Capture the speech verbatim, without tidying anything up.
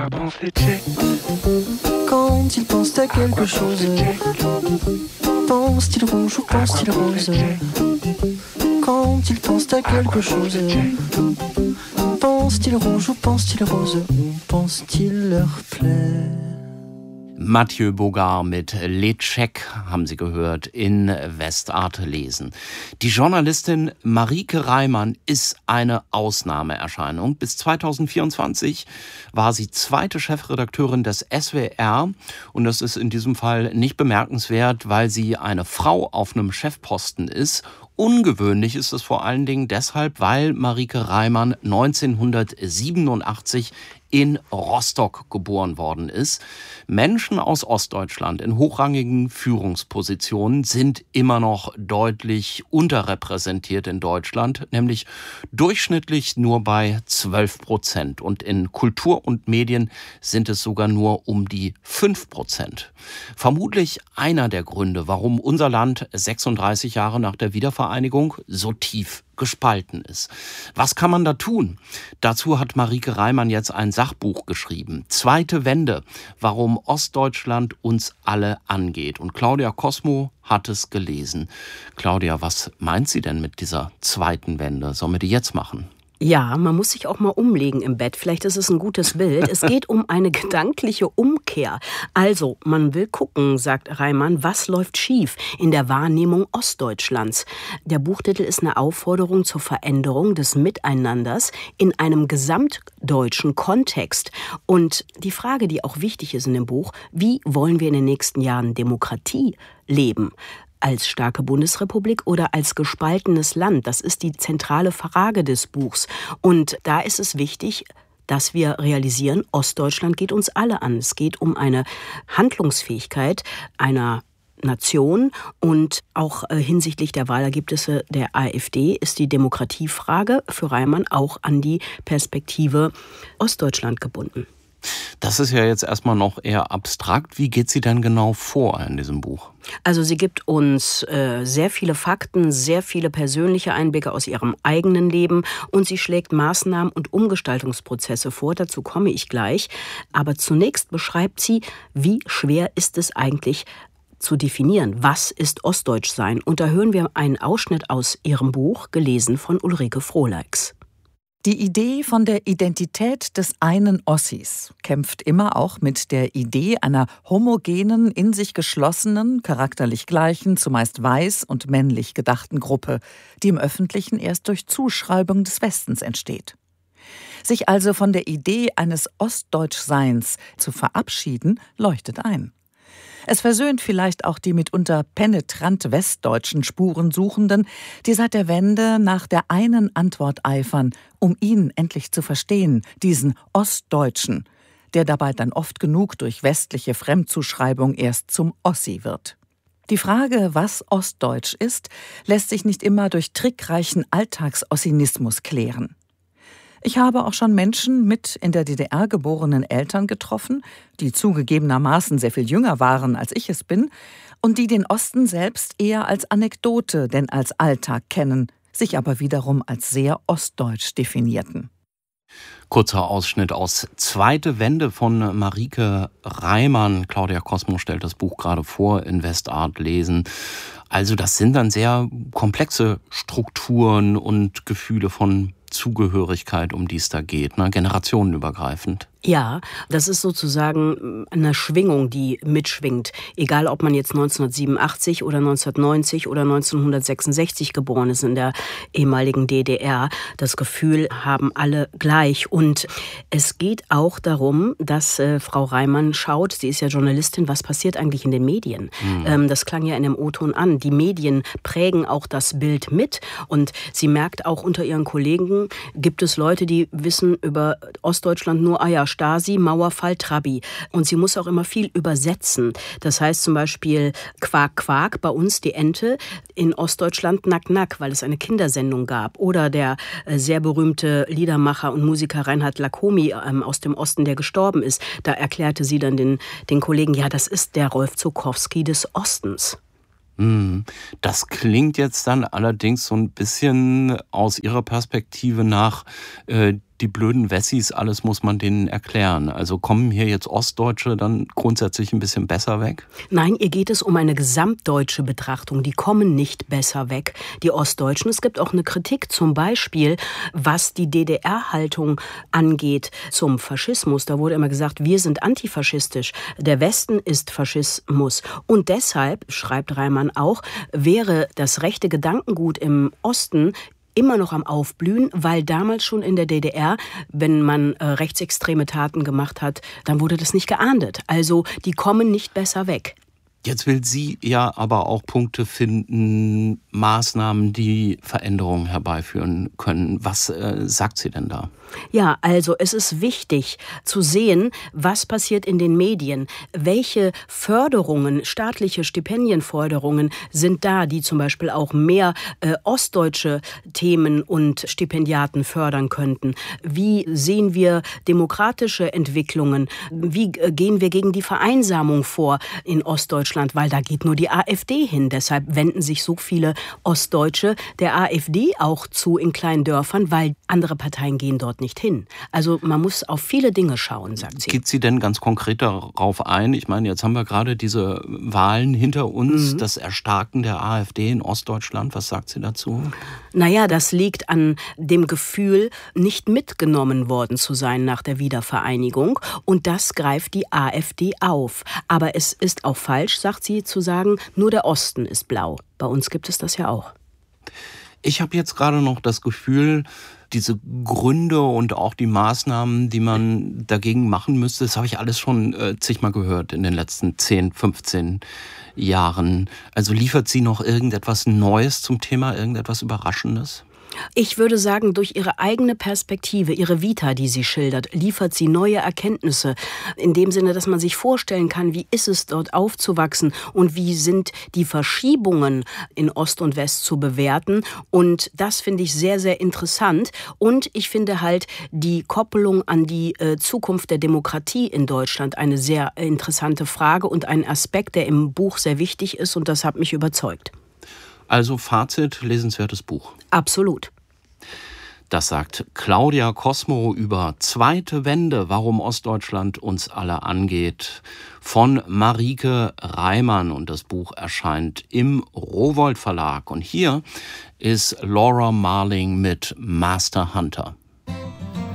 quoi bon c'était? Quand il pense à quelque chose, pense-t-il rouge ou pense-t-il rose? Quand il pense à quelque chose, pense-t-il rouge ou pense-t-il rose? Ou pense-t-il leur plaire? Mathieu Bogart mit Lecek haben Sie gehört in Westart lesen. Die Journalistin Marieke Reimann ist eine Ausnahmeerscheinung. Bis zweitausendvierundzwanzig war sie zweite Chefredakteurin des S W R und das ist in diesem Fall nicht bemerkenswert, weil sie eine Frau auf einem Chefposten ist. Ungewöhnlich ist es vor allen Dingen deshalb, weil Marieke Reimann neunzehnhundertsiebenundachtzig in Rostock geboren worden ist. Menschen aus Ostdeutschland in hochrangigen Führungspositionen sind immer noch deutlich unterrepräsentiert in Deutschland, nämlich durchschnittlich nur bei zwölf Prozent. Und in Kultur und Medien sind es sogar nur um die fünf Prozent. Vermutlich einer der Gründe, warum unser Land sechsunddreißig Jahre nach der Wiedervereinigung so tief gespalten ist. Was kann man da tun? Dazu hat Marieke Reimann jetzt ein Sachbuch geschrieben. Zweite Wende, warum Ostdeutschland uns alle angeht. Und Claudia Cosmo hat es gelesen. Claudia, was meint sie denn mit dieser zweiten Wende? Sollen wir die jetzt machen? Ja, man muss sich auch mal umlegen im Bett. Vielleicht ist es ein gutes Bild. Es geht um eine gedankliche Umkehr. Also, man will gucken, sagt Reimann, was läuft schief in der Wahrnehmung Ostdeutschlands. Der Buchtitel ist eine Aufforderung zur Veränderung des Miteinanders in einem gesamtdeutschen Kontext. Und die Frage, die auch wichtig ist in dem Buch, wie wollen wir in den nächsten Jahren Demokratie leben? Als starke Bundesrepublik oder als gespaltenes Land? Das ist die zentrale Frage des Buchs. Und da ist es wichtig, dass wir realisieren, Ostdeutschland geht uns alle an. Es geht um eine Handlungsfähigkeit einer Nation und auch äh, hinsichtlich der Wahlergebnisse der AfD ist die Demokratiefrage für Reimann auch an die Perspektive Ostdeutschland gebunden. Das ist ja jetzt erstmal noch eher abstrakt. Wie geht sie denn genau vor in diesem Buch? Also sie gibt uns äh, sehr viele Fakten, sehr viele persönliche Einblicke aus ihrem eigenen Leben und sie schlägt Maßnahmen und Umgestaltungsprozesse vor. Dazu komme ich gleich. Aber zunächst beschreibt sie, wie schwer ist es eigentlich zu definieren, was ist Ostdeutschsein. Und da hören wir einen Ausschnitt aus ihrem Buch, gelesen von Ulrike Frohleix. Die Idee von der Identität des einen Ossis kämpft immer auch mit der Idee einer homogenen, in sich geschlossenen, charakterlich gleichen, zumeist weiß und männlich gedachten Gruppe, die im Öffentlichen erst durch Zuschreibung des Westens entsteht. Sich also von der Idee eines Ostdeutschseins zu verabschieden, leuchtet ein. Es versöhnt vielleicht auch die mitunter penetrant westdeutschen Spurensuchenden, die seit der Wende nach der einen Antwort eifern, um ihn endlich zu verstehen, diesen Ostdeutschen, der dabei dann oft genug durch westliche Fremdzuschreibung erst zum Ossi wird. Die Frage, was Ostdeutsch ist, lässt sich nicht immer durch trickreichen Alltagsossinismus klären. Ich habe auch schon Menschen mit in der D D R geborenen Eltern getroffen, die zugegebenermaßen sehr viel jünger waren, als ich es bin, und die den Osten selbst eher als Anekdote denn als Alltag kennen, sich aber wiederum als sehr ostdeutsch definierten. Kurzer Ausschnitt aus Zweite Wende von Marieke Reimann. Claudia Cosmo stellt das Buch gerade vor, in Westart lesen. Also das sind dann sehr komplexe Strukturen und Gefühle von Zugehörigkeit, um die es da geht, ne? Generationenübergreifend. Ja, das ist sozusagen eine Schwingung, die mitschwingt. Egal, ob man jetzt neunzehnhundertsiebenundachtzig oder neunzehnhundertneunzig oder neunzehnhundertsechsundsechzig geboren ist in der ehemaligen D D R. Das Gefühl haben alle gleich. Und es geht auch darum, dass äh, Frau Reimann schaut, sie ist ja Journalistin, was passiert eigentlich in den Medien? Mhm. Ähm, das klang ja in dem O-Ton an. Die Medien prägen auch das Bild mit. Und sie merkt auch, unter ihren Kollegen gibt es Leute, die wissen über Ostdeutschland nur, ah ja, Stasi, Mauerfall, Trabi. Und sie muss auch immer viel übersetzen. Das heißt zum Beispiel Quark, Quark, bei uns die Ente, in Ostdeutschland Nack, Nack, weil es eine Kindersendung gab. Oder der äh, sehr berühmte Liedermacher und Musiker Reinhard Lacomi ähm, aus dem Osten, der gestorben ist. Da erklärte sie dann den, den Kollegen, ja, das ist der Rolf Zuckowski des Ostens. Das klingt jetzt dann allerdings so ein bisschen aus Ihrer Perspektive nach äh, die blöden Wessis, alles muss man denen erklären. Also kommen hier jetzt Ostdeutsche dann grundsätzlich ein bisschen besser weg? Nein, ihr geht es um eine gesamtdeutsche Betrachtung. Die kommen nicht besser weg, die Ostdeutschen. Es gibt auch eine Kritik zum Beispiel, was die D D R-Haltung angeht zum Faschismus. Da wurde immer gesagt, wir sind antifaschistisch. Der Westen ist Faschismus. Und deshalb, schreibt Reimann auch, wäre das rechte Gedankengut im Osten immer noch am Aufblühen, weil damals schon in der D D R, wenn man äh, rechtsextreme Taten gemacht hat, dann wurde das nicht geahndet. Also die kommen nicht besser weg. Jetzt will sie ja aber auch Punkte finden, Maßnahmen, die Veränderungen herbeiführen können. Was äh, sagt sie denn da? Ja, also es ist wichtig zu sehen, was passiert in den Medien. Welche Förderungen, staatliche Stipendienförderungen sind da, die zum Beispiel auch mehr äh, ostdeutsche Themen und Stipendiaten fördern könnten? Wie sehen wir demokratische Entwicklungen? Wie äh, gehen wir gegen die Vereinsamung vor in Ostdeutschland? Weil da geht nur die AfD hin. Deshalb wenden sich so viele Ostdeutsche der AfD auch zu in kleinen Dörfern, weil andere Parteien gehen dort nicht hin. Also man muss auf viele Dinge schauen, sagt sie. Geht sie denn ganz konkret darauf ein? Ich meine, jetzt haben wir gerade diese Wahlen hinter uns, mhm. das Erstarken der AfD in Ostdeutschland. Was sagt sie dazu? Naja, das liegt an dem Gefühl, nicht mitgenommen worden zu sein nach der Wiedervereinigung. Und das greift die AfD auf. Aber es ist auch falsch, sagt sie, zu sagen, nur der Osten ist blau. Bei uns gibt es das ja auch. Ich habe jetzt gerade noch das Gefühl, diese Gründe und auch die Maßnahmen, die man dagegen machen müsste, das habe ich alles schon äh, zigmal gehört in den letzten zehn, fünfzehn Jahren. Also liefert sie noch irgendetwas Neues zum Thema, irgendetwas Überraschendes? Ich würde sagen, durch ihre eigene Perspektive, ihre Vita, die sie schildert, liefert sie neue Erkenntnisse. In dem Sinne, dass man sich vorstellen kann, wie ist es dort aufzuwachsen und wie sind die Verschiebungen in Ost und West zu bewerten. Und das finde ich sehr, sehr interessant. Und ich finde halt die Koppelung an die äh, Zukunft der Demokratie in Deutschland eine sehr interessante Frage und ein Aspekt, der im Buch sehr wichtig ist. Und das hat mich überzeugt. Also Fazit, lesenswertes Buch. Absolut. Das sagt Claudia Cosmo über Zweite Wende, warum Ostdeutschland uns alle angeht, von Marieke Reimann. Und das Buch erscheint im Rowohlt Verlag. Und hier ist Laura Marling mit Master Hunter.